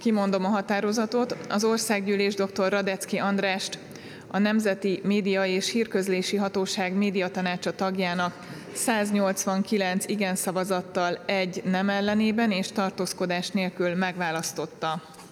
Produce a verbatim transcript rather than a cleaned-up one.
Kimondom a határozatot. Az Országgyűlés dr. Radecki Andrást a Nemzeti Média és Hírközlési Hatóság médiatanácsa tagjának száznyolcvankilenc igen szavazattal egy nem ellenében és tartózkodás nélkül megválasztotta.